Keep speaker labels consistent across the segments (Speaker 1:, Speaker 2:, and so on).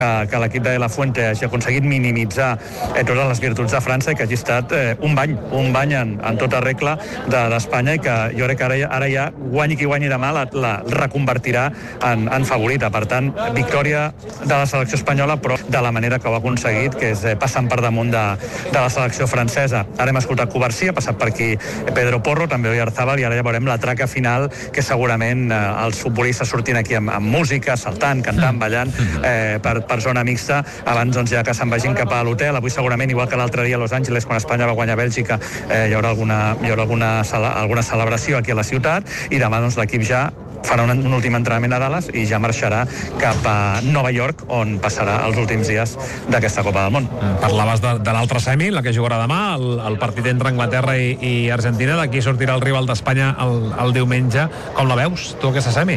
Speaker 1: que l'equip de La Fuente hagi aconseguit minimitzar totes les virtuts de França i que hagi estat un bany en tota regla d'Espanya, i que jo crec que ara ja guanyi qui guanyi demà la reconvertirà en favorita. Per tant, victòria de la selecció espanyola, però de la manera que ho ha aconseguit, que és passant per damunt de la selecció francesa. Ara hem escoltat Covarsí, ha passat per aquí Pedro Porro, també Oyarzabal, i ara ja veurem la traca final, que segurament els futbolistes sortint aquí amb música, saltant, cantant, ballant, per zona mixta, abans doncs, ja que se'n vagin cap a l'hotel. Avui segurament, igual que l'altre dia a Los Angeles, quan Espanya va guanyar Bèlgica, hi haurà alguna celebració aquí a la ciutat, i demà doncs, l'equip ja farà un últim entrenament a Dallas i ja marxarà cap a Nova York, on passarà els últims dies d'aquesta Copa del Món.
Speaker 2: Parlaves de l'altre semi, la que jugarà demà, el partit entre Anglaterra i Argentina. D'aquí sortirà el rival d'Espanya el diumenge. Com la veus, tu, aquesta semi?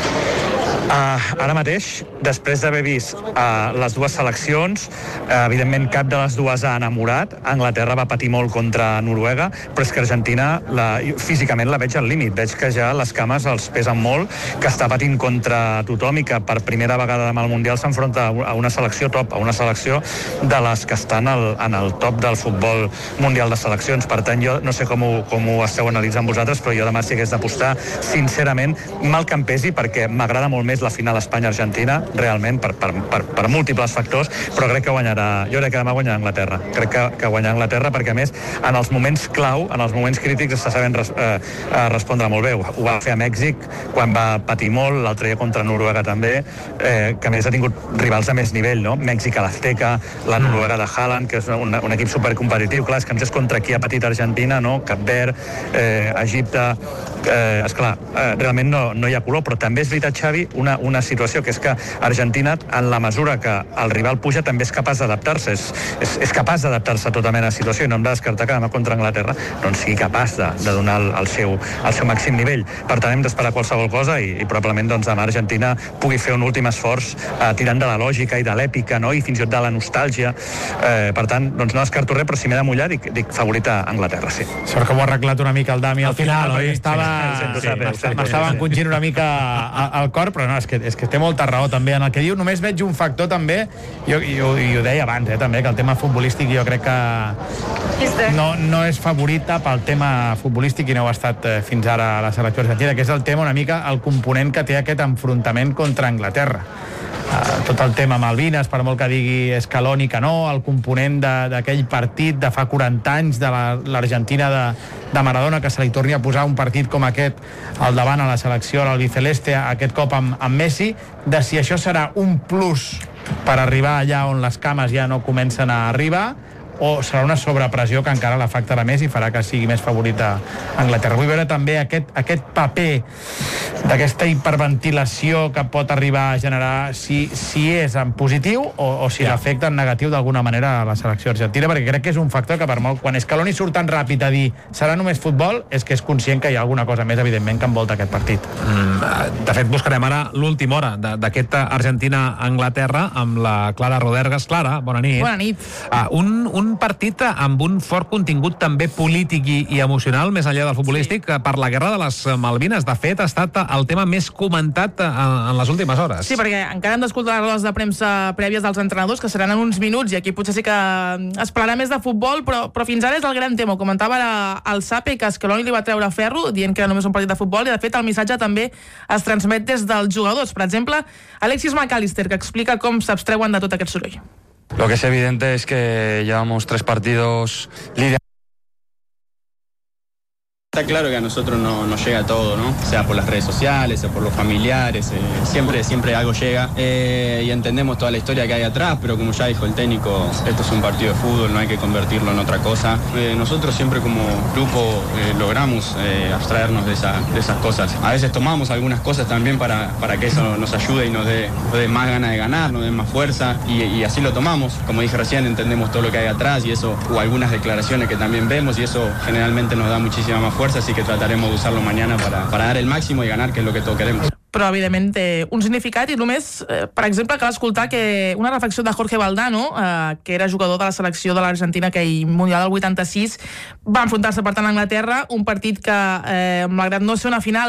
Speaker 1: Ara mateix, després d'haver vist les dues seleccions, evidentment cap de les dues ha enamorat. Anglaterra va patir molt contra Noruega, però és que Argentina físicament la veig al límit. Veig que ja les cames els pesen molt, que està patint contra tothom i que per primera vegada demà al Mundial s'enfronta a una selecció top, a una selecció de les que estan en el top del futbol mundial de seleccions. Per tant, jo no sé com ho esteu analitzant vosaltres, però jo demà sí que hagués d'apostar, sincerament, mal que em pesi, perquè m'agrada molt més la final Espanya-Argentina, realment, per múltiples factors, però crec que jo crec que demà guanyarà Anglaterra. Crec que guanyarà Anglaterra perquè, a més, en els moments clau, en els moments crítics, està sabent respondre molt bé. Ho va fer a Mèxic, quan va patir molt, l'altre dia contra Noruega també, que a més ha tingut rivals de més nivell, no? Mèxic a l'Azteca, la Noruega de Haaland, que és un equip supercompetitiu. Clar, és que ens és contra qui ha patit Argentina, no? Cap Verd, Egipte... esclar, realment no hi ha color, però també és veritat, Xavi, una situació, que és que Argentina, en la mesura que el rival puja, també és capaç d'adaptar-se, és capaç d'adaptar-se a tota mena de situació, i no hem de descartar que demà contra Anglaterra doncs sigui capaç de donar el seu màxim nivell. Per tant, hem d'esperar qualsevol cosa, i probablement doncs, demà Argentina pugui fer un últim esforç tirant de la lògica i de l'èpica, no? I fins i tot de la nostàlgia. Per tant, doncs no descarto res, però si m'he de mullar, dic favorita a Anglaterra, sí.
Speaker 3: Sort que ho ha arreglat una mica el Dami al final, oi? M'estava encongint una mica al cor, però no, és que té molta raó també en el que diu. Només veig un factor també, i ho deia abans, també, que el tema futbolístic jo crec que no és favorita pel tema futbolístic, i no ho ha estat fins ara a la selecció argentina, que és el tema una mica, el component que té aquest enfrontament contra Anglaterra. Tot el tema Malvines, per molt que digui Scaloni que no, el component d'aquell partit de fa 40 anys de l'Argentina de Maradona, que se li torni a posar un partit com aquest al davant a la selecció, a l'Albiceleste, aquest cop amb Messi, de si això serà un plus per arribar allà on les cames ja no comencen a arribar, o serà una sobrepressió que encara l'afectarà més i farà que sigui més favorita Anglaterra. Vull veure també aquest paper d'aquesta hiperventilació que pot arribar a generar, si és en positiu o si l'afecta en negatiu d'alguna manera a la selecció argentina, perquè crec que és un factor que per molt, quan Scaloni surt tan ràpid a dir serà només futbol, és que és conscient que hi ha alguna cosa més, evidentment, que envolta aquest partit.
Speaker 2: De fet, buscarem ara l'última hora d'aquesta Argentina-Anglaterra amb la Clara Rodergas. Clara, bona nit.
Speaker 4: Bona nit.
Speaker 2: Un partit amb un fort contingut també polític i emocional, més enllà del futbolístic, per la guerra de les Malvines. De fet, ha estat el tema més comentat en les últimes hores.
Speaker 4: Sí, perquè encara hem d'escoltar les rodes de premsa prèvies dels entrenadors, que seran en uns minuts, i aquí potser sí que es parlarà més de futbol, però fins ara és el gran tema. Ho comentava el Sape, que Scaloni li va treure ferro, dient que era només un partit de futbol, i de fet el missatge també es transmet des dels jugadors. Per exemple, Alexis McAllister, que explica com s'abstreuen de tot aquest soroll.
Speaker 5: Lo que es evidente es que llevamos 3 partidos lidiando.
Speaker 6: Está claro que a nosotros nos llega todo, ¿no? Sea por las redes sociales, sea por los familiares, siempre algo llega, y entendemos toda la historia que hay atrás, pero como ya dijo el técnico, esto es un partido de fútbol, no hay que convertirlo en otra cosa. Nosotros siempre como grupo logramos abstraernos de esas cosas. A veces tomamos algunas cosas también para que eso nos ayude y nos dé más ganas de ganar, nos dé más fuerza, y así lo tomamos. Como dije recién, entendemos todo lo que hay atrás, y eso, o algunas declaraciones que también vemos, y eso generalmente nos da muchísima más fuerza, así que trataremos de usarlo mañana para dar el máximo y ganar, que es lo que todos queremos.
Speaker 4: Però, evidentment, té un significat, i només, per exemple, cal escoltar una reflexió de Jorge Valdano, que era jugador de la selecció de l'Argentina aquell Mundial del 86, va enfrontar-se, per tant, a Anglaterra, un partit que, malgrat no ser una final,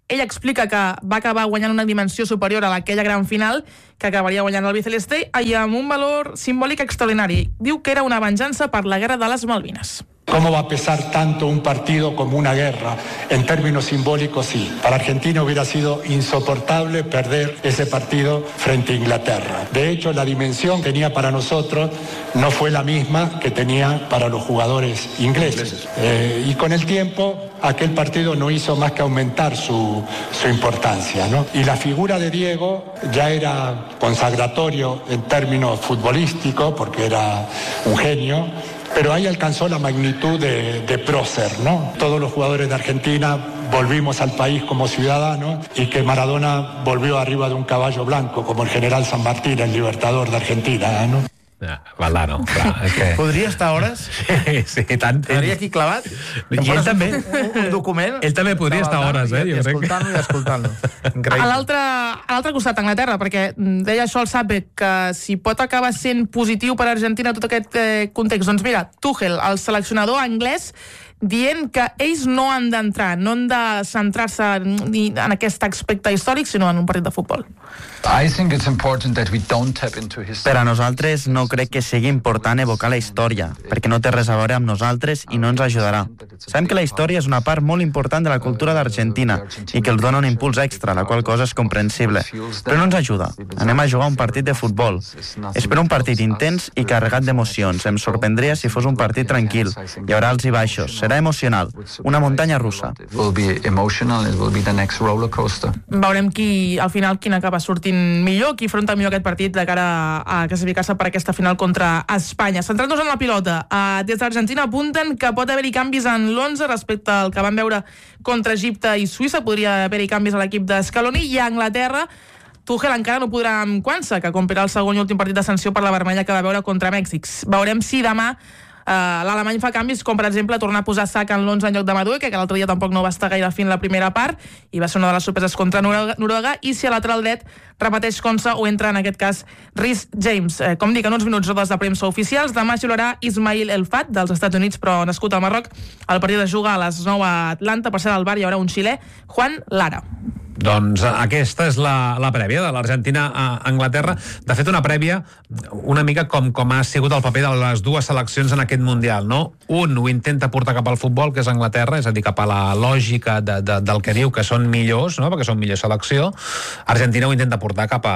Speaker 4: Ell explica que va acabar guanyant una dimensió superior a aquella gran final, que acabaria guanyant el Albiceleste, i amb un valor simbòlic extraordinari. Diu que era una venjança per la guerra de les Malvines.
Speaker 7: ¿Cómo va a pesar tanto un partido como una guerra? En términos simbólicos, sí. Para Argentina hubiera sido insoportable perder ese partido frente a Inglaterra. De hecho, la dimensión que tenía para nosotros no fue la misma que tenía para los jugadores ingleses. Y con el tiempo, aquel partido no hizo más que aumentar su importancia, ¿no? Y la figura de Diego ya era consagratorio en términos futbolísticos, porque era un genio, pero ahí alcanzó la magnitud de prócer, ¿no? Todos los jugadores de Argentina volvimos al país como ciudadanos y que Maradona volvió arriba de un caballo blanco, como el general San Martín, el libertador de Argentina, ¿no?
Speaker 2: Valdano, clar. És que...
Speaker 3: Podria estar hores?
Speaker 2: Sí, tant.
Speaker 3: Quedaria aquí clavat?
Speaker 2: I ell també.
Speaker 3: Un document?
Speaker 2: Ell també podria estar hores,
Speaker 3: I
Speaker 2: jo crec.
Speaker 3: escoltant-lo.
Speaker 4: A l'altre costat, Anglaterra, perquè deia això el Sape, que si pot acabar sent positiu per Argentina tot aquest context. Doncs mira, Tuchel, el seleccionador anglès, dient que ells no han d'entrar, no han de centrar-se en aquest aspecte històric, sinó en un partit de futbol.
Speaker 8: Per a nosaltres no crec que sigui important evocar la història, perquè no té res a veure amb nosaltres i no ens ajudarà. Sabem que la història és una part molt important de la cultura d'Argentina i que els dona un impuls extra, la qual cosa és comprensible. Però no ens ajuda. Anem a jugar un partit de futbol. Espero un partit intens i carregat d'emocions. Em sorprendria si fos un partit tranquil. Hi haurà alts i baixos. Serà emocional. Una muntanya russa.
Speaker 4: Veurem al final quin acaba sortint millor, qui afronta millor aquest partit de cara a classificar-se per aquesta final contra Espanya. Centrant-nos en la pilota, des d'Argentina apunten que pot haver-hi canvis en l'11 respecte al que van veure contra Egipte i Suïssa. Podria haver-hi canvis a l'equip d'Scaloni, i a Anglaterra Tuchel encara no podrà amb Quansah, que complirà el segon i últim partit de sanció per la vermella que va veure contra Mèxic. Veurem si demà l'alemany fa canvis, com per exemple tornar a posar Saka en l'11 en lloc de Madueke, que l'altre dia tampoc no va estar gaire fi en la primera part i va ser una de les sorpreses contra Noruega, i si a lateral dret repeteix Quansah o entra en aquest cas Reece James. Com dic, en uns minuts rodes de premsa oficials. Demà xiularà Ismail El Fat dels Estats Units, però nascut al Marroc. El partit es juga a les 9 a Atlanta. Per ser al bar hi haurà un xilè, Juan Lara.
Speaker 2: Doncs aquesta és la prèvia de l'Argentina a Anglaterra. De fet, una prèvia una mica com ha sigut el paper de les dues seleccions en aquest Mundial, no? Un ho intenta portar cap al futbol, que és Anglaterra, és a dir, cap a la lògica del que diu que són millors, no? Perquè són millor selecció. Argentina ho intenta portar cap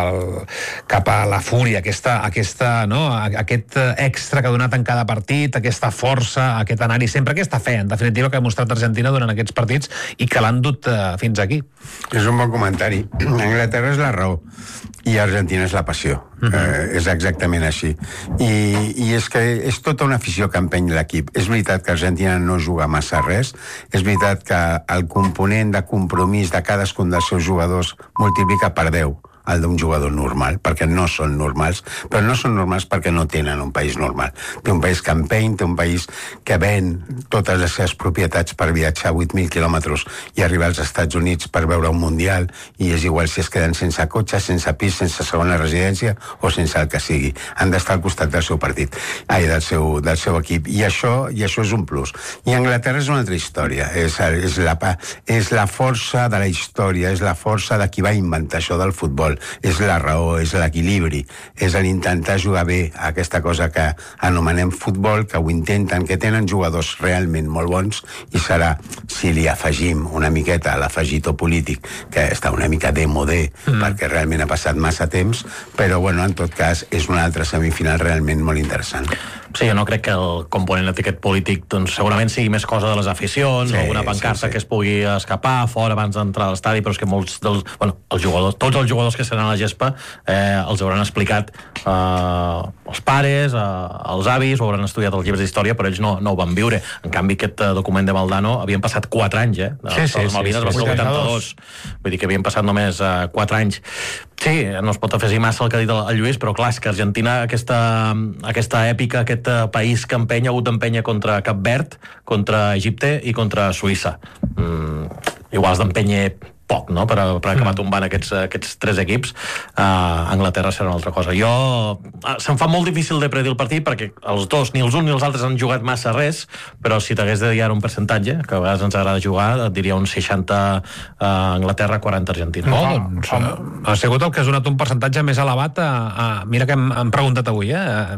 Speaker 2: a la fúria, no? Aquest extra que ha donat en cada partit, aquesta força, aquest anar-hi sempre, aquesta fe, en definitiva, que ha mostrat Argentina durant aquests partits i que l'han dut fins aquí.
Speaker 9: És un bon comentari. Anglaterra és la raó i Argentina és la passió. És exactament així. I és que és tota una afició que empeny l'equip. És veritat que Argentina no juga massa res, és veritat que el component de compromís de cadascun dels seus jugadors multiplica per 10 el d'un jugador normal, perquè no són normals, però no són normals perquè no tenen un país normal. Té un país que empeny, té un país que ven totes les seves propietats per viatjar 8.000 quilòmetres i arribar als Estats Units per veure un Mundial, i és igual si es queden sense cotxe, sense pis, sense segona residència o sense el que sigui. Han d'estar al costat del seu partit, del seu equip, i això és un plus. I Anglaterra és una altra història, és la força de la història, és la força de qui va inventar això del futbol, és la raó, és l'equilibri, és l'intentar jugar bé aquesta cosa que anomenem futbol, que ho intenten, que tenen jugadors realment molt bons, i serà, si li afegim una miqueta a l'afegitó polític, que està una mica démodé, perquè realment ha passat massa temps, però bueno, en tot cas és una altra semifinal realment molt interessant.
Speaker 10: Sí, jo no crec que el component etiquet polític doncs, segurament sigui més cosa de les aficions, sí, alguna pancarta que es pugui escapar fora abans d'entrar a l'estadi, però és que molts tots els jugadors que seran a la gespa els hauran explicat els pares, els avis, ho hauran estudiat els llibres d'història, però ells no ho van viure. En canvi, aquest document de Valdano havien passat 4 anys, les Malvines va ser el 82, vull dir que havien passat només 4 anys. Sí, no es pot afegir massa el que ha dit el Lluís, però clar, és que Argentina, aquesta èpica, aquest país que ha hagut d'empènyer contra Cap Verd, contra Egipte i contra Suïssa. Igual has d'empènyer poc, no?, per acabar tombant aquests 3 equips. Anglaterra serà una altra cosa. Se'm fa molt difícil de predir el partit perquè els dos, ni els uns ni els altres han jugat massa res, però si t'hagués de dir ara un percentatge, que a vegades ens agrada jugar, et diria un 60 Anglaterra, 40 Argentina.
Speaker 2: Doncs ha sigut el que has donat un percentatge més elevat mira que hem preguntat avui,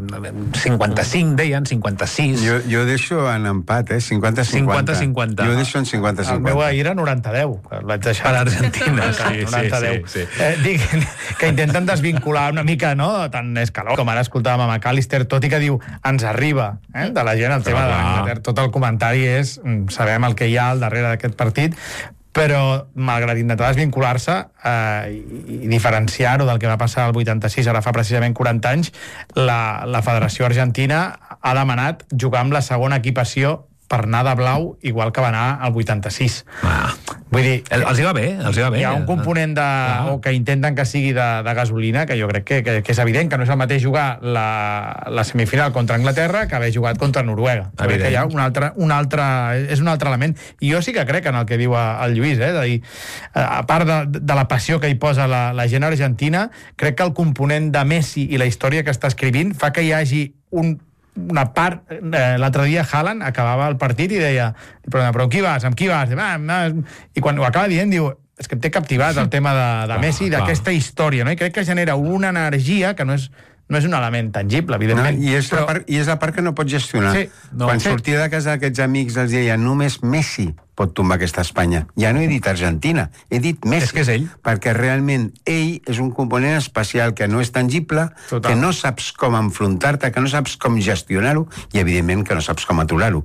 Speaker 2: 55 deien, 56.
Speaker 9: Jo deixo en empat, 50-50.
Speaker 2: 50-50.
Speaker 9: Jo deixo en 50-50.
Speaker 3: El meu ahir era 90-10, l'haig deixat.
Speaker 2: Per Argentina, sí.
Speaker 3: Dic que intenten desvincular una mica, no?, tant Escaló com ara escoltàvem a McAllister, tot i que diu, ens arriba, de la gent el tema d'Anglaterra. Tot el comentari és, sabem el que hi ha al darrere d'aquest partit, però malgrat intentar desvincular-se i diferenciar-ho del que va passar al 86, ara fa precisament 40 anys, la Federació Argentina ha demanat jugar amb la segona equipació per anar de blau, igual que va anar al 86. Vull dir...
Speaker 2: Els hi va bé,
Speaker 3: Hi ha un component o que intenten que sigui de gasolina, que jo crec que és evident que no és el mateix jugar la semifinal contra Anglaterra que haver jugat contra Noruega. Crec que hi ha un altre element. I jo sí que crec en el que diu el Lluís, és a dir, a part de la passió que hi posa la gent argentina, crec que el component de Messi i la història que està escrivint fa que hi hagi una part, l'altre dia Haaland acabava el partit i deia, però amb qui vas? I quan ho acaba dient diu, és que em té captivat el tema de Messi i d'aquesta història, no? I crec que genera una energia que no és un element tangible, evidentment.
Speaker 9: I és la part que no pots gestionar. Quan sortia de casa d'aquests amics els deia, només Messi pot tombar aquesta Espanya. Ja no he dit Argentina, he dit Messi.
Speaker 2: És que és ell.
Speaker 9: Perquè realment ell és un component especial que no és tangible, que no saps com enfrontar-te, que no saps com gestionar-ho i, evidentment, que no saps com aturar-ho.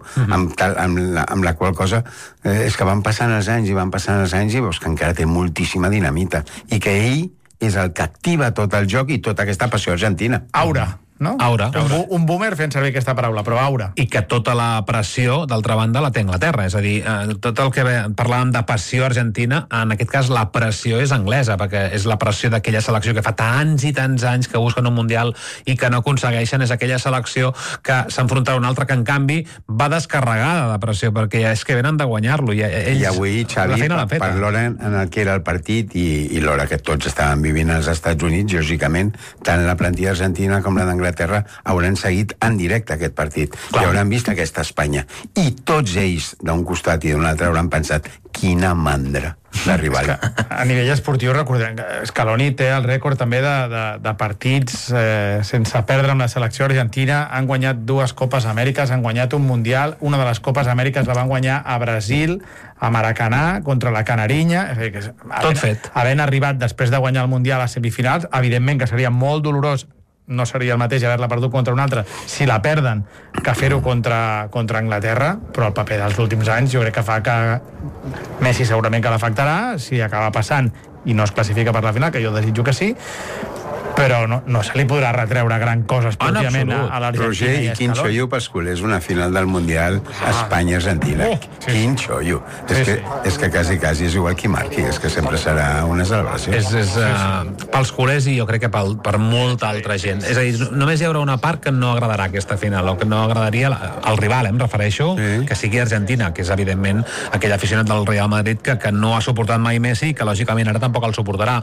Speaker 9: Amb la qual cosa és que van passant els anys i veus que encara té moltíssima dinamita. I que ell és el que activa tot el joc i tota aquesta passió argentina.
Speaker 3: Aura, no?
Speaker 2: Aura.
Speaker 3: Un boomer fent servir aquesta paraula, però aura.
Speaker 2: I que tota la pressió, d'altra banda, la té Anglaterra. És a dir, tot el que parlàvem de passió argentina, en aquest cas la pressió és anglesa, perquè és la pressió d'aquella selecció que fa tants i tants anys que busquen un Mundial i que no aconsegueixen. És aquella selecció que s'enfrontarà a una altra que, en canvi, va descarregada de pressió, perquè ja és que venen de guanyar-lo.
Speaker 9: I avui, Xavi, per l'hora en el que era el partit i l'hora que tots estaven vivint als Estats Units, lògicament, tant la plantilla argentina com la d'Anglaterra hauran seguit en directe aquest partit i hauran vist aquesta Espanya. I tots ells, d'un costat i d'un altre, hauran pensat quina mandra d'arribar.
Speaker 3: A nivell esportiu, recordem que Scaloni té el rècord també de partits sense perdre amb la selecció argentina. Han guanyat 2 Copes Amèriques, han guanyat un Mundial. Una de les Copes Amèriques la van guanyar a Brasil, a Maracanà, contra la Canarinya.
Speaker 2: Tot fet.
Speaker 3: Havent arribat després de guanyar el Mundial a semifinals, evidentment que seria molt dolorós, no seria el mateix haver-la perdut contra un altre si la perden que fer-ho contra Anglaterra, però el paper dels últims anys jo crec que fa que Messi segurament que l'afectarà si acaba passant i no es classifica per la final, que jo desitjo que sí, però no se li podrà retreure gran cosa esportivament a l'Argentina.
Speaker 9: Roger, i quin xollo Pascual, és una final del Mundial Espanya-Argentina. Quin xollo. És que quasi és igual qui marqui, és que sempre serà una celebració.
Speaker 2: És pels culers i jo crec que per molta altra gent. És a dir, només hi haurà una part que no agradarà aquesta final, o que no agradaria al rival, em refereixo, que sigui Argentina, que és evidentment aquell aficionat del Real Madrid que no ha suportat mai Messi i que lògicament ara tampoc el suportarà.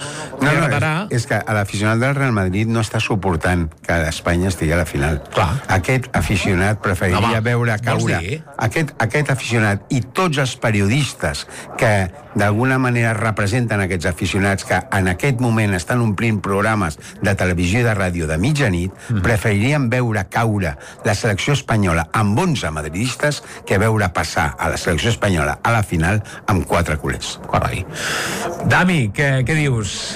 Speaker 9: És que a l'aficionat del Real Madrid no està suportant que Espanya estigui a la final. Aquest aficionat preferiria veure caure. Aquest aficionat i tots els periodistes que d'alguna manera representen aquests aficionats que en aquest moment estan omplint programes de televisió i de ràdio de mitjanit, preferirien veure caure la selecció espanyola amb 11 madridistes que veure passar a la selecció espanyola a la final amb 4 culers.
Speaker 2: Carai. Dami, què dius?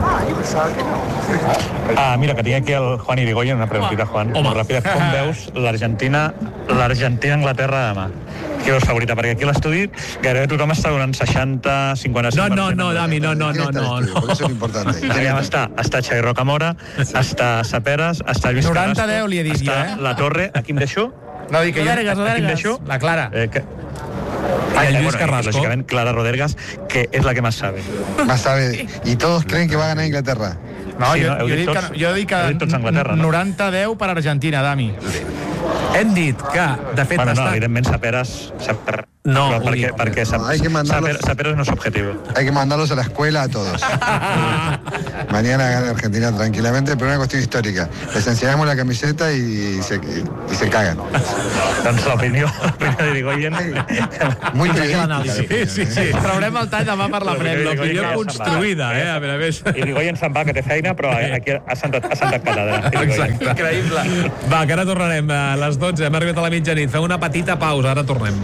Speaker 1: Mira, que tinc aquí el Juan Irigoyen, una preguntita, Juan, molt ràpida. Com veus l'Argentina-Anglaterra demà? Qui veus favorita? Perquè aquí a l'estudi gairebé tothom està donant 60, 55...
Speaker 2: No, Dami, no.
Speaker 11: Eso es importante.
Speaker 1: Està Xavi Rocamora, està Saperas, està Lluís Carrasco,
Speaker 3: 90-10 li he dit,
Speaker 1: està La Torre. Aquí em deixo?
Speaker 3: No, dic que
Speaker 1: jo...
Speaker 3: La Clara.
Speaker 2: Lluís Carrasco.
Speaker 1: Lógicamente, Clara Rodergas, que es la que más sabe.
Speaker 11: Más sabe. Y todos creen que va a ganar Inglaterra.
Speaker 3: No, jo dic que 90-10 per Argentina, Dami.
Speaker 2: Hem dit que, de fet...
Speaker 1: Bueno, no, evidentment, Saperas
Speaker 2: No,
Speaker 1: porque Sapero no es objetivo.
Speaker 11: Hay que mandarlos a la escuela a todos. Mañana gana Argentina tranquilamente, pero una cuestión histórica. Les enseñamos la camiseta y se cagan.
Speaker 1: Doncs l'opinió d'Irigoyen...
Speaker 11: Muy
Speaker 2: bien. Sí.
Speaker 3: Traurem el tall demà per la prèvia.
Speaker 2: L'opinió construïda, a més.
Speaker 1: Irigoyen se'n va, que té feina, però aquí ha sentat càtedra.
Speaker 2: Exacte.
Speaker 3: Increïble.
Speaker 2: Va, que ara tornarem a les 12, hem arribat a la mitjanit. Fem una petita pausa, ara tornem.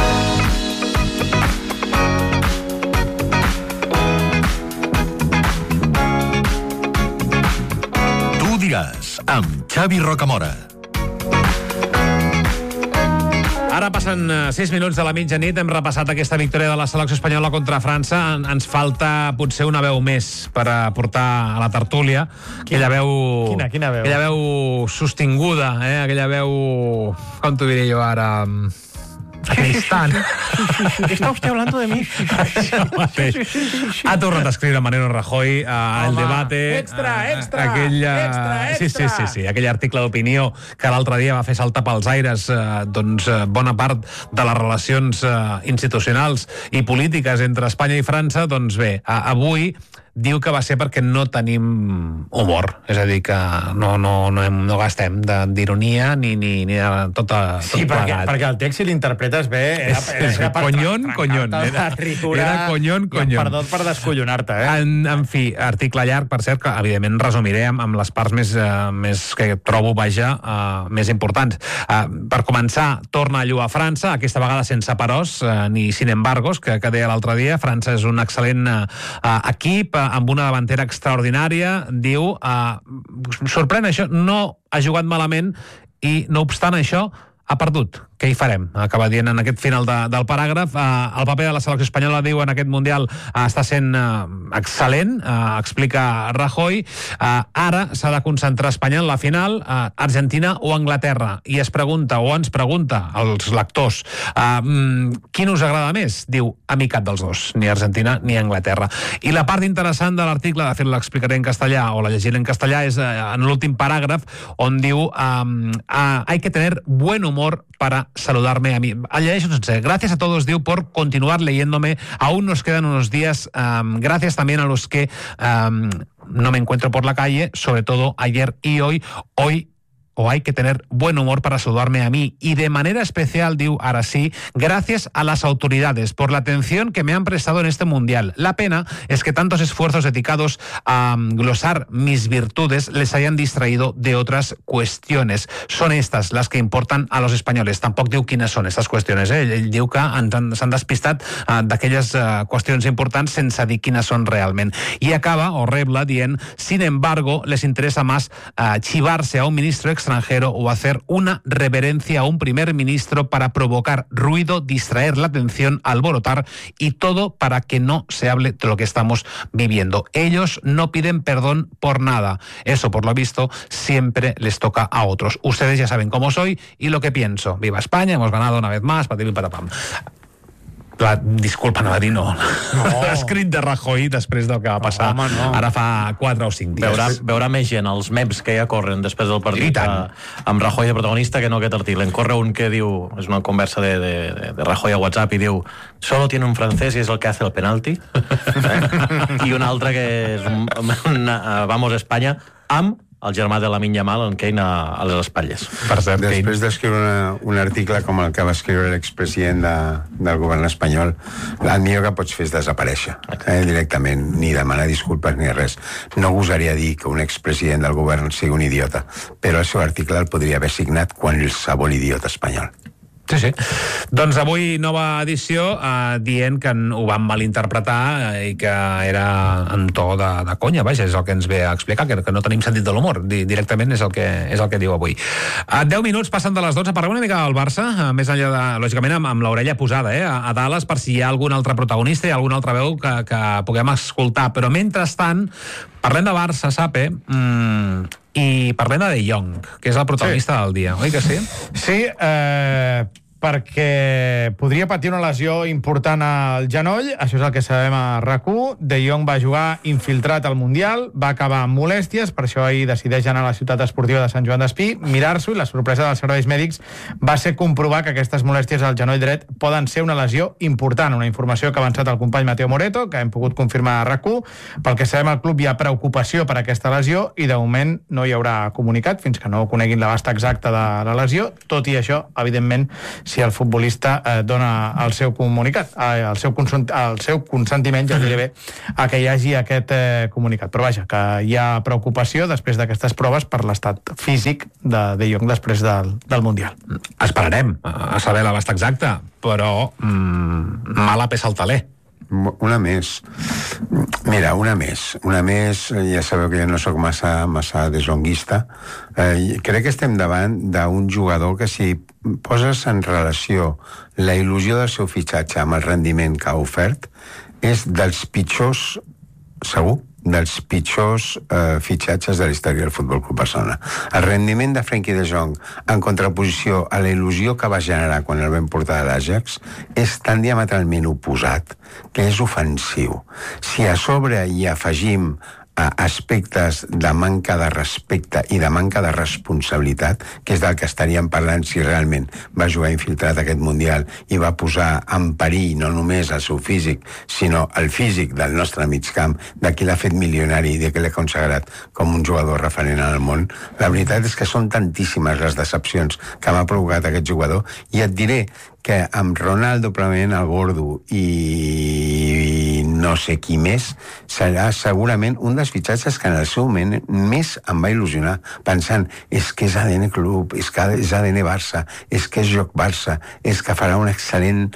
Speaker 12: amb Xavi Rocamora.
Speaker 2: Ara passen 6 minuts de la mitjanit, hem repassat aquesta victòria de la selecció espanyola contra França. Ens falta potser una veu més per portar a la tertúlia. Aquella veu...
Speaker 3: Quina veu?
Speaker 2: Aquella veu sostinguda, aquella veu... Com t'ho diré jo ara... Acristant.
Speaker 3: Está usted hablando de mí.
Speaker 2: Ha tornat a escriure Mariano Rajoy el debate.
Speaker 3: Extra.
Speaker 2: Sí. Aquell article d'opinió que l'altre dia va fer saltar pels aires bona part de les relacions institucionals i polítiques entre Espanya i França. Doncs bé, avui diu que va ser perquè no tenim humor. És a dir, que no gastem d'ironia ni de tot plegat.
Speaker 3: Perquè el text, si l'interpretes bé, era per
Speaker 2: conyon. Era conyon.
Speaker 3: Perdó per descollonar-te,
Speaker 2: En fi, article llarg, per cert, que evidentment resumiré amb les parts més que trobo, més importants. Per començar, torna a lluar França, aquesta vegada sense peròs ni sin embargos, que deia l'altre dia. França és un excel·lent equip, amb una davantera extraordinària. Diu, sorprèn això, no ha jugat malament i, no obstant això, ha perdut. Què hi farem? Acaba dient en aquest final del paràgraf. El paper de la selecció espanyola, diu, en aquest Mundial està sent excel·lent, explica Rajoy. Ara s'ha de concentrar Espanya en la final, Argentina o Anglaterra. I es pregunta, o ens pregunta, els lectors, quin us agrada més? Diu, a mi cap dels dos, ni Argentina ni Anglaterra. I la part interessant de l'article, de fet l'explicaré en castellà o la llegiré en castellà, és en l'últim paràgraf, on diu hay que tener buen humor para saludarme a mí. Gracias a todos, diu, por continuar leyéndome. Aún nos quedan unos días. Gracias también a los que no me encuentro por la calle, sobre todo ayer y hoy. O hay que tener buen humor para saludarme a mí. Y de manera especial, diu, ahora sí, gracias a las autoridades por la atención que me han prestado en este Mundial. La pena es que tantos esfuerzos dedicados a glosar mis virtudes les hayan distraído de otras cuestiones. Son estas las que importan a los españoles. Tampoc diu quines són aquestes qüestions. Ell diu que s'han despistat d'aquelles qüestions importants sense dir quines són realment. I acaba, o rebla, dient, sin embargo, les interesa más chivarse a un ministro extranjero o hacer una reverencia a un primer ministro para provocar ruido, distraer la atención, alborotar, y todo para que no se hable de lo que estamos viviendo. Ellos no piden perdón por nada. Eso, por lo visto, siempre les toca a otros. Ustedes ya saben cómo soy y lo que pienso. Viva España, hemos ganado una vez más, patim para pam. Disculpa, no va dir no. Escrit de Rajoy després del que va passar ara fa 4 o 5 dies.
Speaker 10: Veurà més gent els memes que ja corren després del partit amb Rajoy de protagonista que no aquest article. En corre un que diu, és una conversa de Rajoy a WhatsApp, i diu, solo tiene un francés y es el que hace el penalti. I un altre que és Vamos Espanya amb el germà de Lamine Yamal, en Kane, a les espatlles.
Speaker 9: Per cert, després d'escriure un article com el que va escriure l'expresident del govern espanyol, el millor que pots fer és desaparèixer directament, ni demanar disculpes ni res. No gosaria dir que un expresident del govern sigui un idiota, però el seu article el podria haver signat qualsevol idiota espanyol.
Speaker 2: Sí. Doncs avui nova edició dient que ho van malinterpretar i que era en to de conya, vaja, és el que ens ve a explicar, que no tenim sentit de l'humor, directament és el que diu avui. 10 minuts passen de les 12, parlem una mica del Barça, més enllà de, lògicament, amb l'orella posada a Dallas, per si hi ha algun altre protagonista i algun altre veu que puguem escoltar, però mentrestant parlem de Barça, Sape, i parlem de De Jong, que és el protagonista del dia, oi que sí?
Speaker 3: Sí, perquè podria patir una lesió important al genoll, això és el que sabem a RAC1. De Jong va jugar infiltrat al Mundial, va acabar amb molèsties, per això ahir decideix anar a la ciutat esportiva de Sant Joan d'Espí, mirar-s'ho, i la sorpresa dels serveis mèdics va ser comprovar que aquestes molèsties al genoll dret poden ser una lesió important, una informació que ha avançat el company Mateo Moreto, que hem pogut confirmar a RAC1. Pel que sabem, al club hi ha preocupació per aquesta lesió i de moment no hi haurà comunicat fins que no coneguin l'abast exacte de la lesió. Tot i això, evidentment, si el futbolista dona el seu comunicat, el seu consentiment, ja diré bé, a que hi hagi aquest comunicat. Però vaja, que hi ha preocupació després d'aquestes proves per l'estat físic de Jong després del Mundial.
Speaker 2: Esperarem a saber l'abast exacte, però mala peça al taler.
Speaker 9: Una més. Mira, una més. Ja sabeu que jo no sóc massa deslonguista. Crec que estem davant d'un jugador que, si poses en relació la il·lusió del seu fitxatge amb el rendiment que ha ofert, és dels pitjors, segur, dels pitjors fitxatges de la història del Futbol Club Barcelona. El rendiment de Frenkie de Jong en contraposició a la il·lusió que va generar quan el vam portar a l'Ajax és tan diametralment oposat que és ofensiu. Si a sobre hi afegim aspectes de manca de respecte i de manca de responsabilitat, que és del que estaríem parlant si realment va jugar infiltrat aquest Mundial i va posar en perill no només el seu físic, sinó el físic del nostre migcamp, de qui l'ha fet milionari i de qui l'ha consagrat com un jugador referent al món. La veritat és que són tantíssimes les decepcions que m'ha provocat aquest jugador, i et diré que amb Ronaldo, probablement el Gordo i no sé qui més, serà segurament un dels fitxatges que en el seu moment més em va il·lusionar, pensant, és que és ADN Club, és que és ADN Barça, és que és joc Barça, és que farà un excel·lent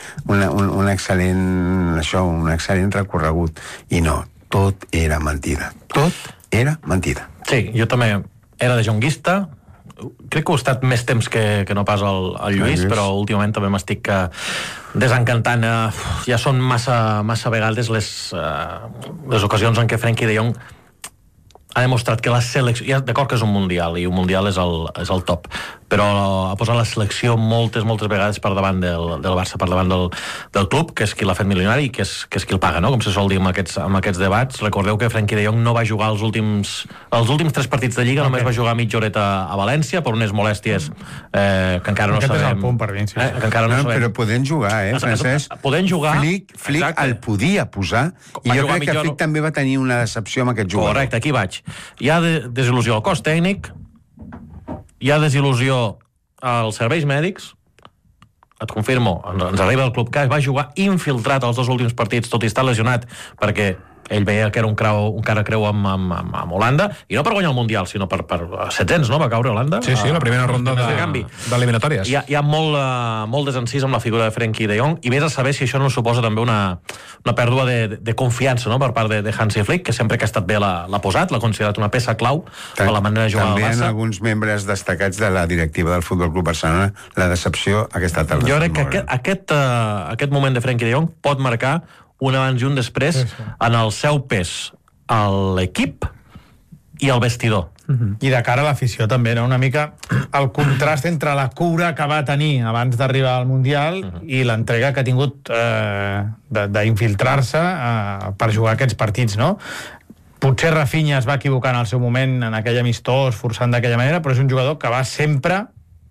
Speaker 9: recorregut. I no, tot era mentida. Tot era mentida.
Speaker 10: Sí, jo també era de jonguista. Crec que ho ha estat més temps que no pas el Lluís, però últimament també m'estic desencantant. Ja són massa vegades les ocasions en què Frenkie de Jong ha demostrat que la selecció, ja d'acord que és un Mundial i un Mundial és el top, però ha posat la selecció moltes vegades per davant del Barça, per davant del club, que és qui l'ha fet milionari i que és qui el paga, no? Com se sol dir amb aquests debats. Recordeu que Frenkie de Jong no va jugar els últims 3 partits de Lliga, només va jugar mitja horeta a València per unes molèsties que encara no sabem.
Speaker 3: Aquest és el punt per mi, sí.
Speaker 10: Que encara no sabem.
Speaker 9: Però podent jugar, Francesc?
Speaker 10: Podent jugar.
Speaker 9: Flick el podia posar, i jo crec que Flick també va tenir una decepció amb aquest jugador.
Speaker 10: Correcte, aquí vaig. Hi ha desil·lusió al cos tècnic, hi ha desil·lusió als serveis mèdics. Et confirmo, ens arriba el Club CAI, va jugar infiltrat els 2 últims partits, tot i estar lesionat, perquè ell veia que era un cara creu amb Holanda, i no per guanyar el Mundial, sinó per 700, no? Va caure Holanda.
Speaker 2: Sí, la primera ronda d'eliminatòries.
Speaker 10: Hi ha molt desencís amb la figura de Frenkie de Jong, i vés a saber si això no suposa també una pèrdua de confiança, no? Per part de Hansi Flick, que sempre que ha estat bé l'ha posat, l'ha considerat una peça clau per la manera de jugar al Barça.
Speaker 9: També en alguns membres destacats de la directiva del Futbol Club Barcelona, la decepció aquesta tarda.
Speaker 10: Jo crec que aquest moment de Frenkie de Jong pot marcar un abans i un després en el seu pes a l'equip i al vestidor.
Speaker 3: I de cara a l'afició també, no? Una mica el contrast entre la cura que va tenir abans d'arribar al Mundial i l'entrega que ha tingut d'infiltrar-se per jugar aquests partits, no? Potser Rafinha es va equivocar en el seu moment en aquell amistós, forçant d'aquella manera, però és un jugador que va sempre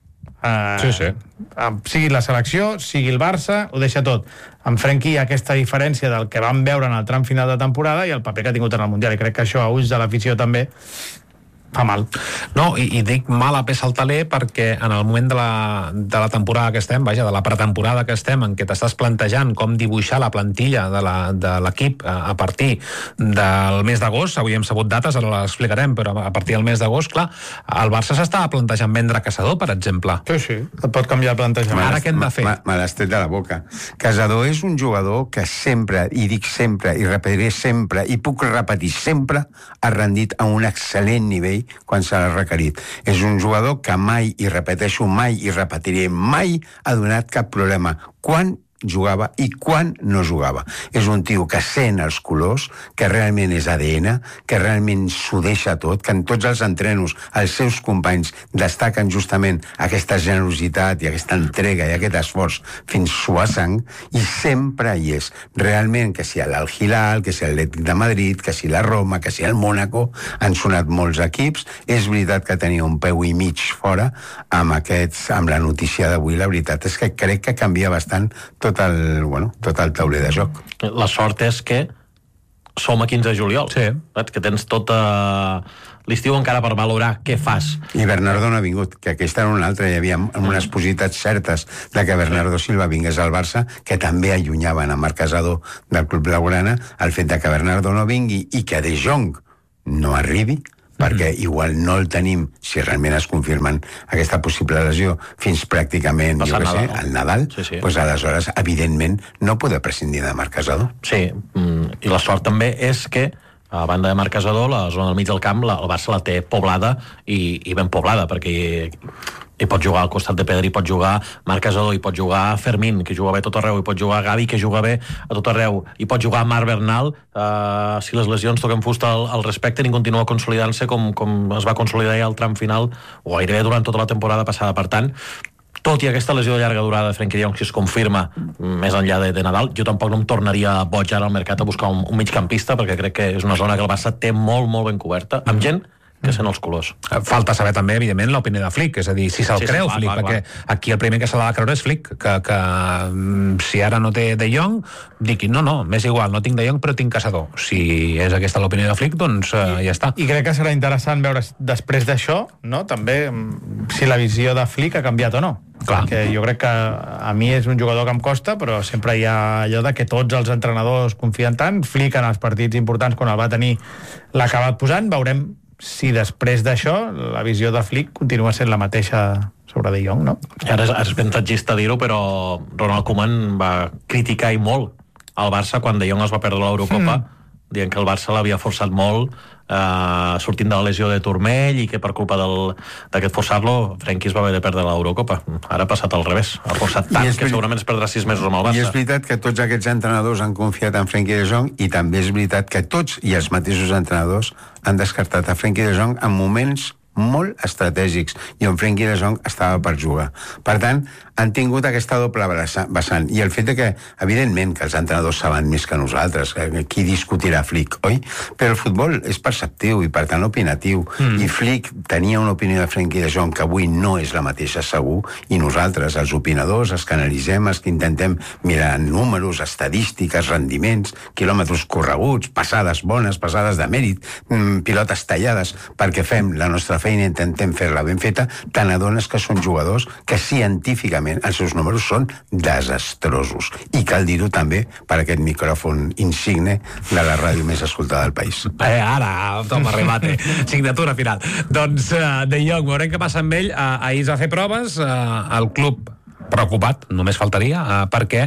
Speaker 3: sigui la selecció, sigui el Barça, ho deixa tot. Amb Frenkie hi ha aquesta diferència del que vam veure en el tram final de temporada i el paper que ha tingut en el Mundial, i crec que això a ulls de l'afició també fa mal.
Speaker 2: No, i dic mala peça al taler perquè en el moment de la temporada que estem, de la pretemporada que estem, en què t'estàs plantejant com dibuixar la plantilla de l'equip a partir del mes d'agost, avui hem sabut dates, ara les explicarem, però a partir del mes d'agost, clar, el Barça s'estava plantejant vendre Casador, per exemple.
Speaker 3: Sí, et pot canviar el plantejament.
Speaker 2: Ara què hem de fer?
Speaker 9: Me l'has tret de la boca. Casador és un jugador que sempre, i dic sempre, i repetiré sempre, i puc repetir sempre, ha rendit a un excel·lent nivell quan se l'ha requerit. És un jugador que mai, i repeteixo mai, i repetiré mai, ha donat cap problema. Quan jugava i quan no jugava. És un tio que sent els colors, que realment és ADN, que realment s'ho deixa tot, que en tots els entrenos els seus companys destaquen justament aquesta generositat i aquesta entrega i aquest esforç fins suar sang, i sempre hi és. Realment, que si el Hilal, que si l'Atlètic de Madrid, que si la Roma, que si el Mónaco, han sonat molts equips. És veritat que tenia un peu i mig fora amb la notícia d'avui. La veritat és que crec que canvia bastant tot el tauler de joc.
Speaker 10: La sort és que som a 15 de juliol.
Speaker 2: Sí.
Speaker 10: Saps? Que tens tot l'estiu encara per valorar què fas.
Speaker 9: I Bernardo no ha vingut, que aquesta era una altra. Hi havia unes possibilitats certes de que Bernardo Silva vingués al Barça, que també allunyaven a Marc Casado del Club Blaugrana. El fet de que Bernardo no vingui i que De Jong no arribi, perquè igual no el tenim, si realment es confirmen aquesta possible lesió, fins pràcticament, al Nadal, doncs aleshores, evidentment, no poder prescindir de Marc Casado.
Speaker 10: Sí, i la sort també és que, a banda de Marc Casado, la zona del mig del camp, el Barça la té poblada i ben poblada, perquè hi pot jugar al costat de Pedri, hi pot jugar Marc Casado, hi pot jugar Fermín, que juga bé a tot arreu, hi pot jugar Gavi, que juga bé a tot arreu, hi pot jugar Marc Bernal, si les lesions toquen fusta al respecte, i continua consolidant-se com es va consolidar ja al tram final, o gairebé durant tota la temporada passada. Per tant, tot i aquesta lesió de llarga durada de Frenkie de Jong, si es confirma més enllà de Nadal, jo tampoc no em tornaria boig ara al mercat a buscar un migcampista, perquè crec que és una zona que el Barça té molt, molt ben coberta, amb gent que sent els colors.
Speaker 2: Falta saber també, evidentment, l'opinió de Flick, és a dir, si se'l creu Flick, perquè aquí el primer que se l'ha de creure és Flick, que si ara no té De Jong, digui, no, m'és igual, no tinc De Jong, però tinc Caçador. Si és aquesta l'opinió de Flick, doncs ja està.
Speaker 3: I crec que serà interessant veure després d'això, no?, també, si la visió de Flick ha canviat o no. Clar. Perquè jo crec que a mi és un jugador que em costa, però sempre hi ha allò de que tots els entrenadors confien tant. Flick en els partits importants, quan el va tenir, l'ha acabat posant. Veurem si després d'això la visió de Flick continua sent la mateixa sobre De Jong, no?
Speaker 10: Ara és ventatgista dir-ho, però Ronald Koeman va criticar i molt al Barça quan De Jong es va perdre l'Eurocopa, dient que el Barça l'havia forçat molt sortint de la lesió de turmell i que per culpa d'aquest forçar-lo Frenkie es va haver de perdre l'Eurocopa. Ara ha passat al revés, ha forçat tant que segurament es perdrà 6 mesos amb el Barça.
Speaker 9: I és veritat que tots aquests entrenadors han confiat en Frenkie de Jong, i també és veritat que tots i els mateixos entrenadors han descartat a Frenkie de Jong en moments molt estratègics i on Frenkie de Jong estava per jugar. Per tant, han tingut aquesta doble vessant, i el fet de que, evidentment, que els entrenadors saben més que nosaltres, qui discutirà Flick, oi? Però el futbol és perceptiu i per tant opinatiu, i Flick tenia una opinió de Frenkie de Jong que avui no és la mateixa, segur, i nosaltres, els opinadors, els que analitzem, els que intentem mirar números, estadístiques, rendiments, quilòmetres correguts, passades bones, passades de mèrit, pilotes tallades, perquè fem la nostra feina i intentem fer-la ben feta, te n'adones que són jugadors que científicament els seus números són desastrosos. I cal dir-ho també per aquest micròfon insigne de la ràdio més escoltada del país.
Speaker 2: Ara, toma, remate. Signatura final. Doncs De Jong, veurem què passa amb ell. Ahir es va fer proves, el club preocupat, només faltaria, perquè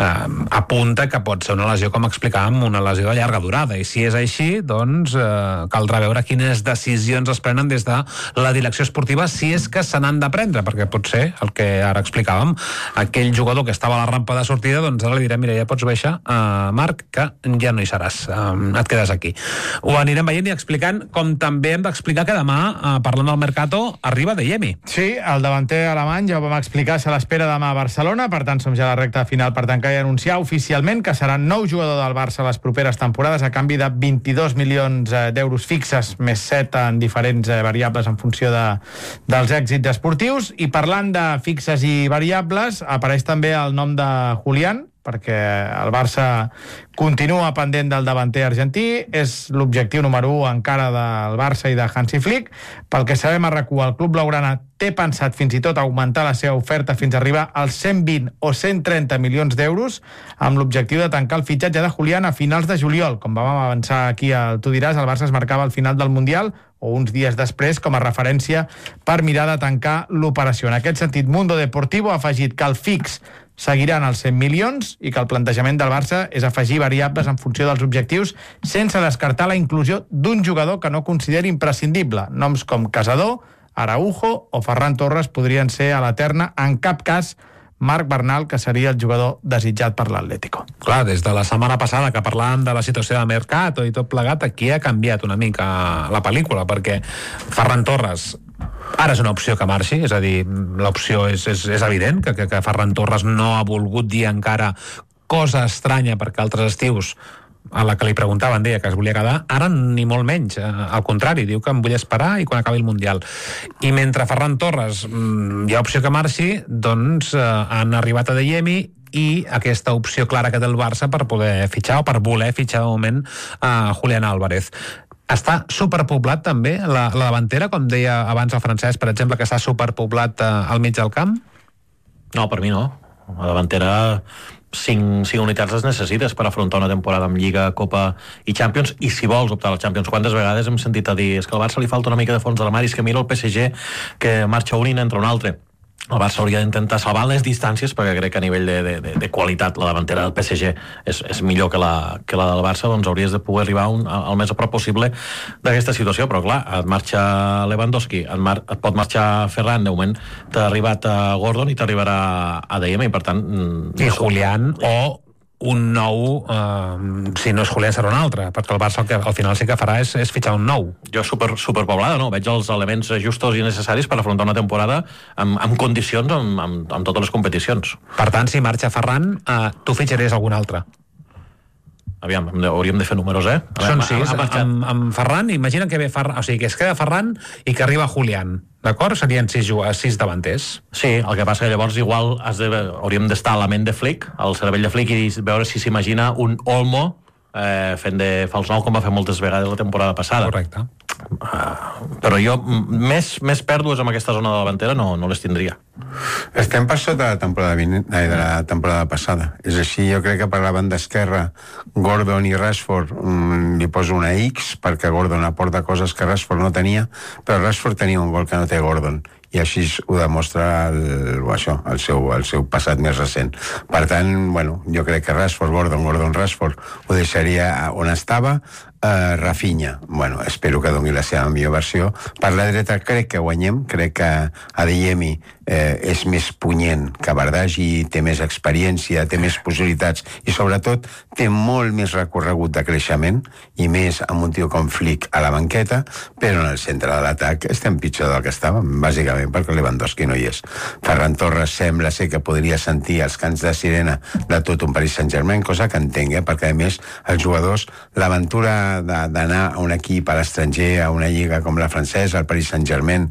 Speaker 2: apunta que pot ser una lesió, com explicàvem, una lesió de llarga durada, i si és així, doncs caldrà veure quines decisions es prenen des de la direcció esportiva, si és que se n'han de prendre, perquè pot ser el que ara explicàvem, aquell jugador que estava a la rampa de sortida, doncs ara li direm, mira, ja pots baixar, Marc, que ja no hi seràs, et quedes aquí. Ho anirem veient i explicant, com també hem d'explicar que demà, parlant del Mercato, arriba Adeyemi.
Speaker 3: Sí, el davanter alemany, ja ho vam explicar, se l'espera demà a Barcelona, per tant som ja a la recta final per tancar i anunciar oficialment que serà nou jugador del Barça les properes temporades a canvi de 22 milions d'euros fixes, més 7 en diferents variables en funció dels èxits esportius. I parlant de fixes i variables, apareix també el nom de Julián, perquè el Barça continua pendent del davanter argentí, és l'objectiu número 1 encara del Barça i de Hansi Flick. Pel que sabem a RAC1, el Club Blaugrana té pensat fins i tot augmentar la seva oferta fins a arribar als 120 o 130 milions d'euros, amb l'objectiu de tancar el fitxatge de Julián a finals de juliol. Com vam avançar aquí al Tu diràs, el Barça es marcava al final del Mundial, o uns dies després, com a referència per mirar de tancar l'operació. En aquest sentit, Mundo Deportivo ha afegit que el fix seguiran els 100 milions i que el plantejament del Barça és afegir variables en funció dels objectius sense descartar la inclusió d'un jugador que no consideri imprescindible. Noms com Caçador, Araujo o Ferran Torres podrien ser a la terna. En cap cas Marc Bernal, que seria el jugador desitjat per l'Atlético.
Speaker 2: Clar, des de la setmana passada que parlàvem de la situació de Mercato i tot plegat, aquí ha canviat una mica la pel·lícula, perquè Ferran Torres ara és una opció que marxi, és a dir, l'opció és evident, que Ferran Torres no ha volgut dir encara cosa estranya perquè altres estius a la que li preguntaven deia que es volia quedar, ara ni molt menys, al contrari, diu que em vull esperar i quan acabi el Mundial. I mentre Ferran Torres hi ha opció que marxi, doncs han arribat a Adeyemi i aquesta opció clara que té el Barça per poder fitxar o per voler fitxar de moment a Julián Álvarez. Està superpoblat també la davantera, com deia abans el Francesc, per exemple, que està superpoblat al mig del camp?
Speaker 10: No, per mi no. La davantera 5 unitats les necessites per afrontar una temporada amb Lliga, Copa i Champions, i si vols optar a la Champions. Quantes vegades hem sentit a dir és que al Barça li falta una mica de fons de l'armari, és que mira el PSG que marxa un i n'entra un altre. El Barça hauria d'intentar salvar les distàncies, perquè crec que a nivell de qualitat la davantera del PSG és millor que la del Barça, doncs hauries de poder arribar al més a prop possible d'aquesta situació, però clar, et marxa Lewandowski, et pot marxar Ferran, de moment t'ha arribat a Gordon i t'arribarà a Adeyemi, i per tant...
Speaker 2: I Julián o un nou, si no és Julián serà un altre, perquè el Barça el que al final sí que farà és fitxar un nou.
Speaker 10: Jo superpoblada, no? Veig els elements justos i necessaris per afrontar una temporada amb condicions, amb totes les competicions.
Speaker 2: Per tant, si marxa Ferran, tu fitxaries algun altre?
Speaker 10: Aviam, hauríem de fer números,
Speaker 2: Són 6, amb Ferran, imagina que ve Ferran, o sigui, que es queda Ferran i que arriba Julián, d'acord? Serien 6 davanters.
Speaker 10: Sí, el que passa que llavors igual hauríem d'estar a la ment de Flick, al cervell de Flick, i veure si s'imagina un Olmo fent de fals nou, com va fer moltes vegades la temporada passada.
Speaker 2: Correcte.
Speaker 10: Però jo més pèrdues amb aquesta zona de davantera no les tindria.
Speaker 9: Estem per sota de la temporada passada. És així, jo crec que per la banda esquerra Gordon i Rashford li poso una X, perquè Gordon aporta coses que Rashford no tenia, però Rashford tenia un gol que no té Gordon, i així ho demostra el seu passat més recent. Per tant, jo crec que Gordon Rashford ho deixaria on estava. Rafinha, espero que doni la seva millor versió. Per la dreta crec que guanyem, crec que Adeyemi és més punyent que Bardaghi, té més experiència, té més possibilitats i sobretot té molt més recorregut de creixement i més amb un tio com Flick a la banqueta, però en el centre de l'atac estem pitjor del que estàvem, bàsicament perquè Lewandowski no hi és. Ferran Torres sembla ser que podria sentir els cants de sirena de tot un Paris Saint-Germain, cosa que entenc, perquè a més els jugadors, l'aventura d'anar a un equip a l'estranger, a una lliga com la francesa, al Paris Saint-Germain,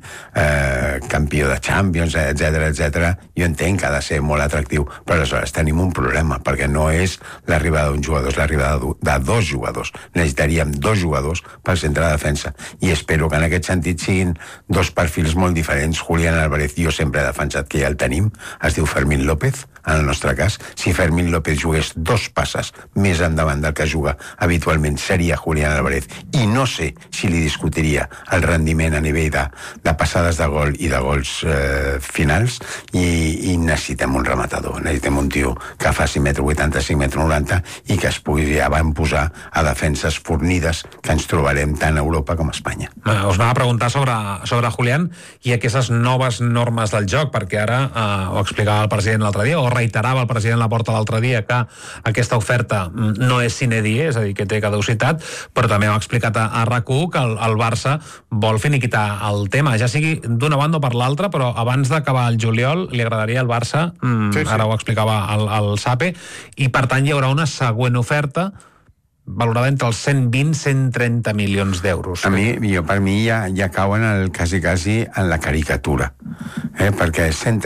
Speaker 9: campió de Champions, etc. Jo entenc que ha de ser molt atractiu, però aleshores tenim un problema, perquè no és l'arribada d'un jugador, és l'arribada de 2 jugadors. Necessitaríem 2 jugadors pel centre de defensa, i espero que en aquest sentit siguin 2 perfils molt diferents. Julián Álvarez, jo sempre he defensat que ja el tenim, es diu Fermín López, en el nostre cas. Si Fermín López jugués 2 passes més endavant del que juga habitualment, seria Julián Álvarez, i no sé si li discutiria el rendiment a nivell de passades de gol i de gols finals, i necessitem un rematador, necessitem un tio que faci 1,85 m, 1,90 m, i que es pugui posar a defenses fornides que ens trobarem tant a Europa com a Espanya.
Speaker 2: Us anava a preguntar sobre Julián i aquestes noves normes del joc, perquè ara ho explicava el president l'altre dia, o reiterava el president Laporta l'altre dia, que aquesta oferta no és sine die, és a dir, que té caducitat, però també ho ha explicat a RAC1 que el Barça vol finiquitar el tema, ja sigui d'una banda o per l'altra, però abans d'acabar el juliol li agradaria al Barça, ara ho explicava el Sape, i per tant hi haurà una següent oferta valorada entre els 120 i 130 milions d'euros.
Speaker 9: Per mi ja cauen quasi en la caricatura, perquè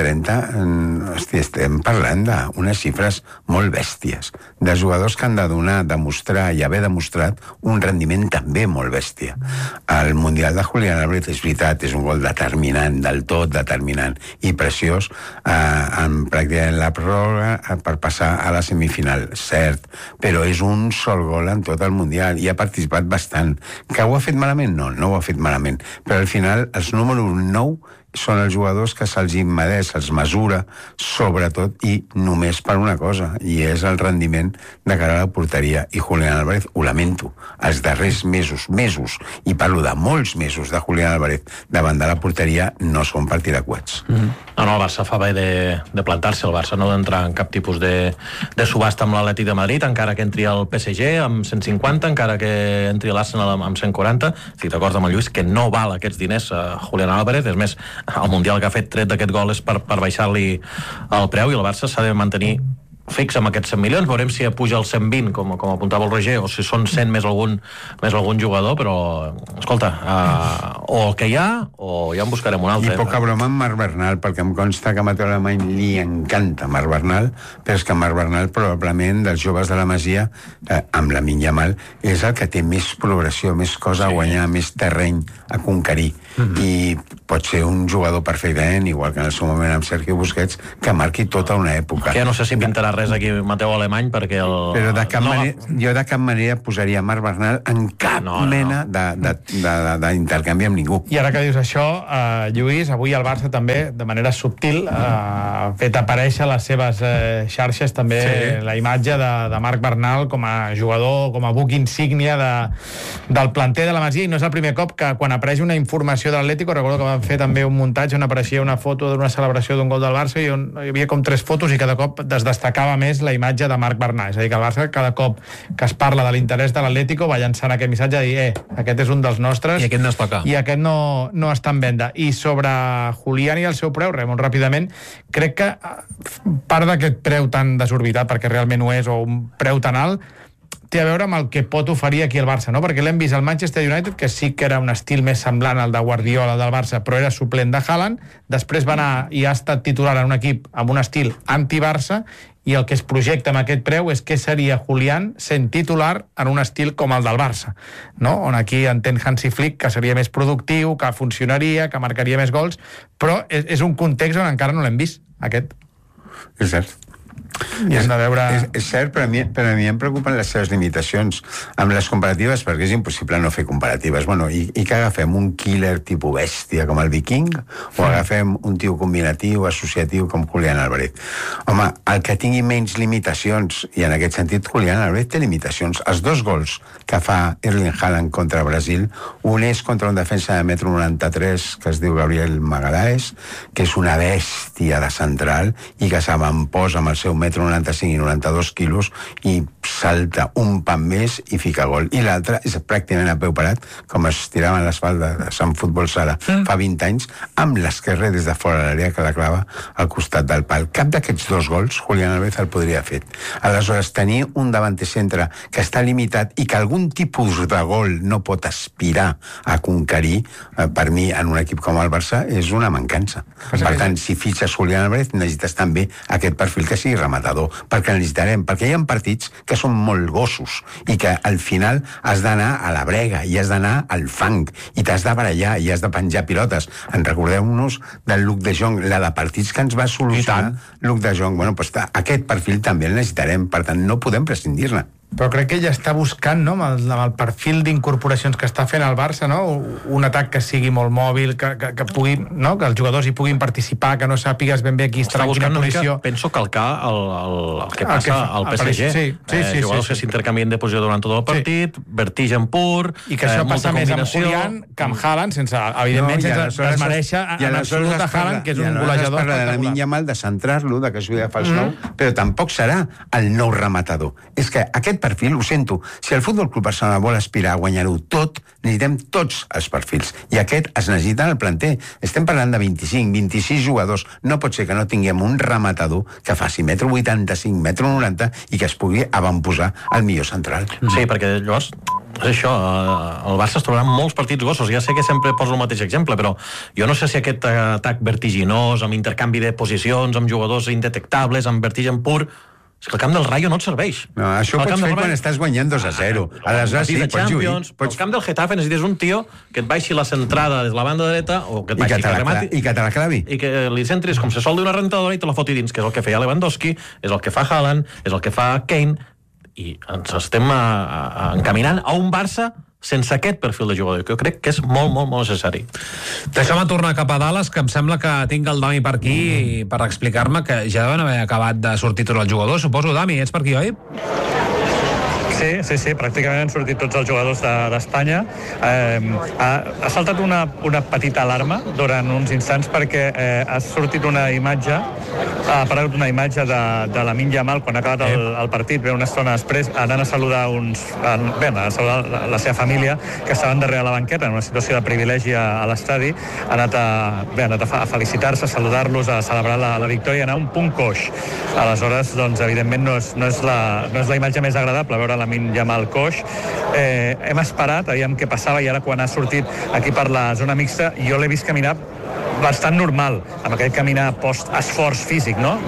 Speaker 9: 130, estem parlant d'unes xifres molt bèsties, de jugadors que han de demostrar i haver demostrat un rendiment també molt bèstia. El Mundial de Julián Álvarez, és veritat, és un gol determinant, del tot determinant i preciós, pràcticament la pròrroga per passar a la semifinal, cert, però és un sol gol en tot el Mundial i ha participat bastant. Que ho ha fet malament? No ho ha fet malament, però al final els números 9 són els jugadors que se'ls immedeix, se'ls mesura, sobretot i només per una cosa, i és el rendiment de cara a la porteria. I Julián Álvarez, ho lamento, els darrers mesos, i parlo de molts mesos de Julián Álvarez davant de la porteria, no són per tirar coets.
Speaker 10: No, el Barça fa bé de plantar-se, el Barça no d'entrar en cap tipus de subhasta amb l'Atlètic de Madrid, encara que entri el PSG amb 150, encara que entri l'Arsenal amb 140. Estic d'acord amb el Lluís que no val aquests diners a Julián Álvarez, és més, el Mundial que ha fet tret d'aquest gol és per baixar-li el preu, i el Barça s'ha de mantenir fix amb aquests 100 milions, veurem si puja als 120 com apuntava el Roger, o si són 100 més algun jugador, però escolta, o el que hi ha o ja en buscarem un altre.
Speaker 9: I poca broma amb Marc Bernal, perquè em consta que a Mateu Alemany li encanta Marc Bernal, però és que Marc Bernal probablement dels joves de la Masia, amb Lamine Yamal, és el que té més progressió, més cosa a guanyar, més terreny a conquerir, i pot ser un jugador perfectament, igual que en el seu moment amb Sergio Busquets, que marqui tota una època.
Speaker 10: Que no sé si pintarà res aquí Mateu Alemany, perquè
Speaker 9: però jo de cap manera posaria Marc Bernal en cap mena d'intercanvi amb ningú.
Speaker 3: I ara que dius això, Lluís, avui el Barça també, de manera subtil, ha fet aparèixer a les seves xarxes també la imatge de Marc Bernal com a jugador, com a buc insígnia del planter de la Masia, i no és el primer cop que quan apareix una informació de l'Atlético, recordo que van fer també un muntatge on apareixia una foto d'una celebració d'un gol del Barça i on hi havia com 3 fotos i cada cop es destacava més la imatge de Marc Bernal. És a dir, que el Barça cada cop que es parla de l'interès de l'Atlético va llançant aquest missatge de dir, aquest és un dels nostres
Speaker 2: i aquest no es toca.
Speaker 3: I aquest no està en venda. I sobre Julián i el seu preu, molt ràpidament, crec que part d'aquest preu tan desorbitat, perquè realment ho és, o un preu tan alt, té a veure amb el que pot oferir aquí el Barça, no? Perquè l'hem vist al Manchester United, que sí que era un estil més semblant al de Guardiola del Barça, però era suplent de Haaland, després va anar i ha estat titular en un equip amb un estil anti-Barça, i el que es projecta amb aquest preu és què seria Julián sent titular en un estil com el del Barça, no? On aquí entén Hansi Flick que seria més productiu, que funcionaria, que marcaria més gols, però és un context on encara no l'hem vist, aquest.
Speaker 9: És cert. És cert, però a mi em preocupen les seves limitacions amb les comparatives, perquè és impossible no fer comparatives. Bueno, i que agafem un killer tipus bèstia com el Viking, o agafem un tio combinatiu, associatiu com Julián Álvarez. Home, el que tingui menys limitacions, i en aquest sentit Julián Álvarez té limitacions. Els 2 gols que fa Erling Haaland contra Brasil, un és contra un defensa de 1,93 m que es diu Gabriel Magalhães, que és una bèstia de central i que s'avantposa amb el seu 1,95 m i 92 quilos i salta un pam més i fica gol. I l'altre és pràcticament a peu parat, com es tiraven l'asfalt de Sant Futbol Sala fa 20 anys, amb l'esquerra des de fora de l'àrea que la clava al costat del pal. Cap d'aquests 2 gols Julián Álvarez el podria haver fet. Aleshores, tenir un davanter centre que està limitat i que algun tipus de gol no pot aspirar a conquerir, per mi, en un equip com el Barça, és una mancança. Per tant, si fitxes Julián Álvarez, necessites també aquest perfil que sigui rematador, perquè necessitarem, perquè hi ha partits que són molt gossos i que al final has d'anar a la brega i has d'anar al fang i t'has de barallar i has de penjar pilotes. En recordeu-nos del Luc de Jong, la de partits que ens va solucionar Luc de Jong. Bueno, doncs aquest perfil també el necessitarem, per tant no podem prescindir-ne.
Speaker 3: Però crec que ell està buscant, no?, amb el perfil d'incorporacions que està fent el Barça, no?, un atac que sigui molt mòbil, que pugui, no?, que els jugadors hi puguin participar, que no sàpigues ben bé qui estarà en quina posició.
Speaker 10: Penso calcar el que passa al PSG. Jugadors que s'intercanvien de posició durant tot el partit, vertigen pur,
Speaker 3: i que això passa més amb Julián que amb Haaland, evidentment sense desmereixer en absolut a Haaland, que és un golejador
Speaker 9: espectacular. De Lamine Yamal, de centrar-lo, de que jugui a fals nou, però tampoc serà el nou rematador. És que aquest perfil, ho sento, si el Futbol Club Barcelona vol aspirar a guanyar-ho tot, necessitem tots els perfils, i aquest es necessita en el planter. Estem parlant de 25, 26 jugadors, no pot ser que no tinguem un rematador que faci 1,85 m, 1,90 m i que es pugui avantposar al millor central.
Speaker 10: Sí, perquè llavors és això, el Barça es trobarà molts partits gossos. Ja sé que sempre poso el mateix exemple, però jo no sé si aquest atac vertiginós, amb intercanvi de posicions, amb jugadors indetectables, amb vertigen pur, és que el camp del Rayo no et serveix.
Speaker 9: No, això ho pots fer quan estàs guanyant 2-0. Aleshores sí, pots jugar.
Speaker 10: El camp del Getafe necessites un tio que et baixi la centrada des de la banda dreta, o que et baixi que remati,
Speaker 9: i que te la clavi.
Speaker 10: I que li centris com se sol d'una rentadora i te la foti dins, que és el que feia Lewandowski, és el que fa Haaland, és el que fa Kane, i ens estem encaminant a un Barça sense aquest perfil de jugador, que jo crec que és molt, molt, molt necessari.
Speaker 2: Deixa'm tornar cap a Dallas, que em sembla que tinc el Dami per aquí per explicar-me que ja deuen haver acabat de sortir tots els jugadors. Suposo, Dami, ets per aquí, oi?
Speaker 1: Sí, pràcticament han sortit tots els jugadors d'Espanya. Ha saltat una petita alarma durant uns instants perquè ha sortit una imatge, ha aparegut una imatge de Lamine Yamal quan ha acabat el partit, una estona després, anant a saludar a saludar la seva família, que estaven darrere la banqueta, en una situació de privilegi a l'estadi. Ha anat a felicitar-se, a saludar-los, a celebrar la victòria, anar un punt coix. Aleshores, doncs, evidentment, no és la imatge més agradable veure Lamine Yamal coix. Hem esperat, aviam què passava, i ara quan ha sortit aquí per la zona mixta, jo l'he vist caminar bastant normal, amb aquell caminar post-esforç físic, no?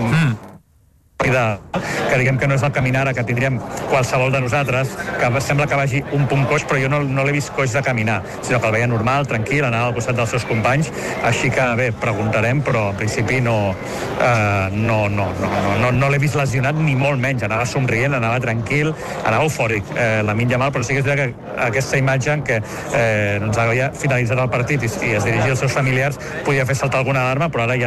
Speaker 1: Que diguem que no és el caminar que tindríem qualsevol de nosaltres, que sembla que vagi un punt coix, però jo no l'he vist coix de caminar, sinó que el veia normal, tranquil, anava al costat dels seus companys, així que bé, preguntarem, però en principi no l'he vist lesionat ni molt menys, anava somrient, anava tranquil, anava eufòric, Lamine Yamal, però sí que és veritat que aquesta imatge en què havia finalitzat el partit i es dirigia als seus familiars podia fer saltar alguna alarma, però ara ja